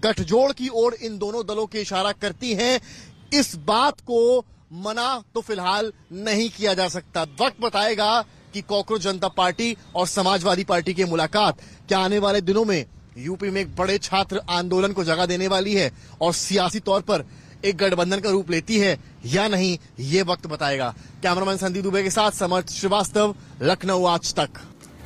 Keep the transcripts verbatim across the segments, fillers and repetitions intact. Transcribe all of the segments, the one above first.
गठजोड़ की ओर इन दोनों दलों की इशारा करती हैं। इस बात को मना तो फिलहाल नहीं किया जा सकता। वक्त बताएगा कि कॉकरोच जनता पार्टी और समाजवादी पार्टी की मुलाकात क्या आने वाले दिनों में यूपी में एक बड़े छात्र आंदोलन को जगह देने वाली है और सियासी तौर पर एक गठबंधन का रूप लेती है या नहीं, ये वक्त बताएगा। कैमरामैन संदीप दुबे के साथ समर्थ श्रीवास्तव, लखनऊ आज तक।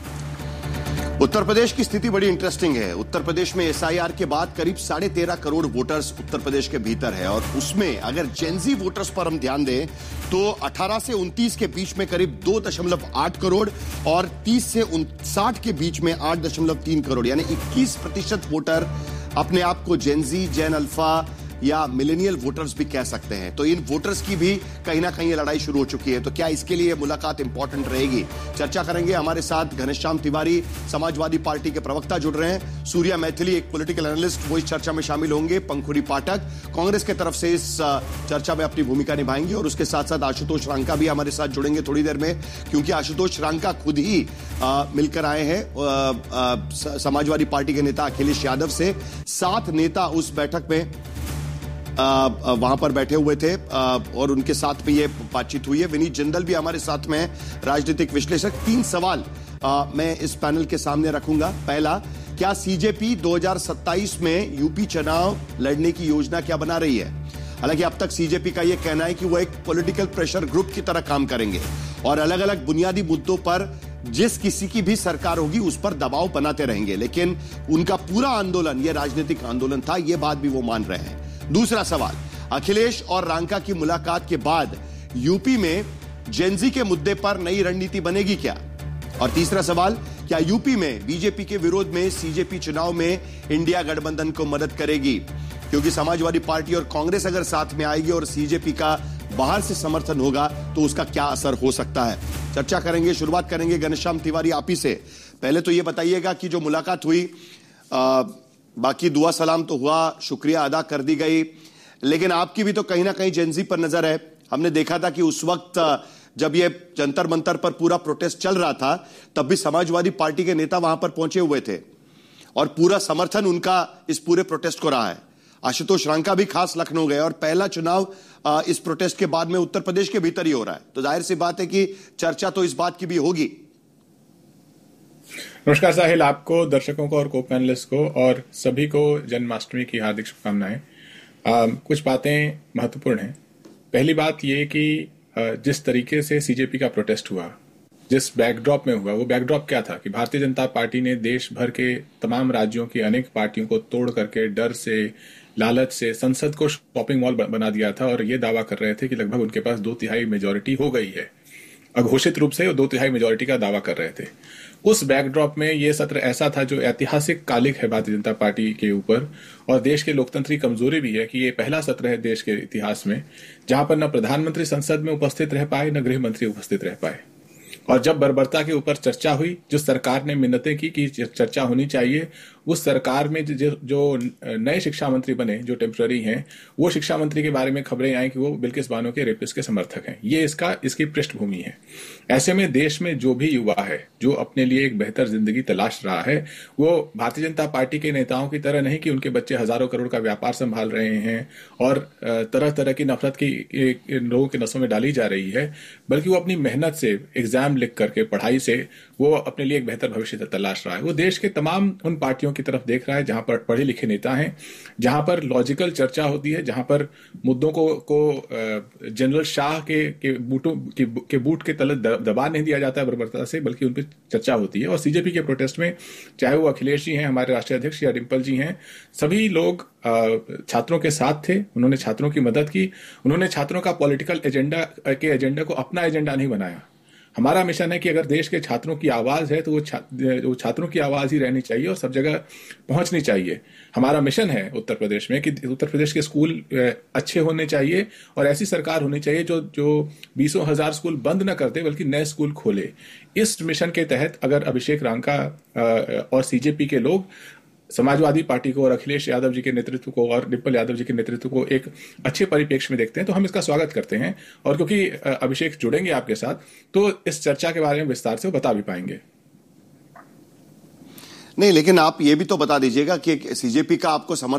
उत्तर प्रदेश की स्थिति बड़ी इंटरेस्टिंग है। उत्तर प्रदेश में एसआईआर के बाद करीब साढ़े तेरह करोड़ वोटर्स उत्तर प्रदेश के भीतर है और उसमें अगर जेनजी वोटर्स पर हम ध्यान दें तो अठारह से उनतीस के बीच में करीब दो दशमलव आठ करोड़ और तीस से उनसाठ के बीच में आठ दशमलव तीन करोड़ यानी इक्कीस प्रतिशत वोटर अपने आप को जेनजी, जेन अल्फा या मिलेनियल वोटर्स भी कह सकते हैं। तो इन वोटर्स की भी कहीं ना कहीं लड़ाई शुरू हो चुकी है। तो क्या इसके लिए मुलाकात इंपॉर्टेंट रहेगी? चर्चा करेंगे। हमारे साथ घनश्याम तिवारी समाजवादी पार्टी के प्रवक्ता जुड़ रहे हैं, सूर्या मैथिली एक पॉलिटिकल एनालिस्ट वो इस चर्चा में शामिल होंगे, पंखुड़ी पाठक कांग्रेस के तरफ से इस चर्चा में अपनी भूमिका निभाएंगे और उसके साथ साथ आशुतोष रांका भी हमारे साथ जुड़ेंगे थोड़ी देर में, क्योंकि आशुतोष रांका खुद ही आ, मिलकर आए हैं आ, आ, समाजवादी पार्टी के नेता अखिलेश यादव से। सात नेता उस बैठक में वहां पर बैठे हुए थे और उनके साथ भी ये बातचीत हुई है। विनीत जिंदल भी हमारे साथ में है, राजनीतिक विश्लेषक। तीन सवाल आ, मैं इस पैनल के सामने रखूंगा। पहला, क्या सीजेपी दो हज़ार सत्ताईस में यूपी चुनाव लड़ने की योजना क्या बना रही है? हालांकि अब तक सीजेपी का यह कहना है कि वो एक पॉलिटिकल प्रेशर ग्रुप की तरह काम करेंगे और अलग अलग बुनियादी मुद्दों पर जिस किसी की भी सरकार होगी उस पर दबाव बनाते रहेंगे, लेकिन उनका पूरा आंदोलन यह राजनीतिक आंदोलन था, यह बात भी वो मान रहे हैं। दूसरा सवाल, अखिलेश और रांका की मुलाकात के बाद यूपी में जेनजी के मुद्दे पर नई रणनीति बनेगी क्या? और तीसरा सवाल, क्या यूपी में बीजेपी के विरोध में सीजेपी चुनाव में इंडिया गठबंधन को मदद करेगी? क्योंकि समाजवादी पार्टी और कांग्रेस अगर साथ में आएगी और सीजेपी का बाहर से समर्थन होगा तो उसका क्या असर हो सकता है? चर्चा करेंगे। शुरुआत करेंगे घनश्याम तिवारी आप ही से। पहले तो यह बताइएगा कि जो मुलाकात हुई, आ, बाकी दुआ सलाम तो हुआ, शुक्रिया अदा कर दी गई, लेकिन आपकी भी तो कहीं ना कहीं जेनजी पर नजर है। हमने देखा था कि उस वक्त जब ये जंतर मंतर पर पूरा प्रोटेस्ट चल रहा था तब भी समाजवादी पार्टी के नेता वहां पर पहुंचे हुए थे और पूरा समर्थन उनका इस पूरे प्रोटेस्ट को रहा है। आशुतोष रांका भी खास लखनऊ गए और पहला चुनाव इस प्रोटेस्ट के बाद में उत्तर प्रदेश के भीतर ही हो रहा है, तो जाहिर सी बात है कि चर्चा तो इस बात की भी होगी। नमस्कार साहिल, आपको, दर्शकों को और को पैनलिस्ट को और सभी को जन्माष्टमी की हार्दिक शुभकामनाएं। कुछ बातें महत्वपूर्ण हैं। पहली बात ये कि जिस तरीके से सीजेपी का प्रोटेस्ट हुआ, जिस बैकड्रॉप में हुआ, वो बैकड्रॉप क्या था कि भारतीय जनता पार्टी ने देश भर के तमाम राज्यों की अनेक पार्टियों को तोड़ करके डर से, लालच से संसद को शॉपिंग मॉल बना दिया था और ये दावा कर रहे थे कि लगभग उनके पास दो तिहाई मेजोरिटी हो गई है। अघोषित रूप से वो दो तिहाई मेजोरिटी का दावा कर रहे थे। उस बैकड्रॉप में ये सत्र ऐसा था जो ऐतिहासिक कालिक है भारतीय जनता पार्टी के ऊपर और देश के लोकतंत्र की कमजोरी भी है कि ये पहला सत्र है देश के इतिहास में जहां पर न प्रधानमंत्री संसद में उपस्थित रह पाए, न गृह मंत्री उपस्थित रह पाए। और जब बर्बरता के ऊपर चर्चा हुई, जो सरकार ने मिन्नतें की कि चर्चा होनी चाहिए, उस सरकार में जो, जो नए शिक्षा मंत्री बने, जो टेम्पररी हैं, वो शिक्षा मंत्री के बारे में खबरें आई कि वो बिल्किस बानो के रेपिस्ट के समर्थक हैं। ये इसका इसकी पृष्ठभूमि है। ऐसे में देश में जो भी युवा है जो अपने लिए एक बेहतर जिंदगी तलाश रहा है, वो भारतीय जनता पार्टी के नेताओं की तरह नहीं कि उनके बच्चे हजारों करोड़ का व्यापार संभाल रहे हैं और तरह तरह की नफरत की लोगों के नसों में डाली जा रही है, बल्कि वो अपनी मेहनत से, एग्जाम लिख करके, पढ़ाई से वो अपने लिए एक बेहतर भविष्य तलाश रहा है। वो देश के तमाम उन पार्टियों की तरफ देख रहा है जहां पर पढ़े लिखे नेता हैं, जहां पर लॉजिकल चर्चा होती है, जहां पर मुद्दों को को जनरल शाह के के बूटों के, के बूट के तले दबा नहीं दिया जाता है बर्बरता से, बल्कि उन पर चर्चा होती है। और सीजेपी के प्रोटेस्ट में चाहे वो अखिलेश जी हैं, हमारे राष्ट्रीय अध्यक्ष, या डिम्पल जी हैं, सभी लोग छात्रों के साथ थे। उन्होंने छात्रों की मदद की। उन्होंने छात्रों का पॉलिटिकल एजेंडा के एजेंडा को अपना एजेंडा नहीं बनाया। हमारा मिशन है कि अगर देश के छात्रों की आवाज है तो वो, छा, वो छात्रों की आवाज ही रहनी चाहिए और सब जगह पहुंचनी चाहिए। हमारा मिशन है उत्तर प्रदेश में कि उत्तर प्रदेश के स्कूल अच्छे होने चाहिए और ऐसी सरकार होनी चाहिए जो जो बीसों हजार स्कूल बंद न कर दे बल्कि नए स्कूल खोले। इस मिशन के तहत अगर अभिषेक रांका और सीजेपी के लोग समाजवादी पार्टी को और अखिलेश यादव जी के नेतृत्व को और डिम्पल यादव जी के नेतृत्व को एक अच्छे परिप्रेक्ष्य में देखते हैं तो हम इसका स्वागत करते हैं। और क्योंकि अभिषेक जुड़ेंगे आपके साथ, तो इस चर्चा के बारे में विस्तार से बता भी पाएंगे। नहीं, लेकिन आप ये भी तो बता दीजिएगा कि सीजेपी का आपको समर्थन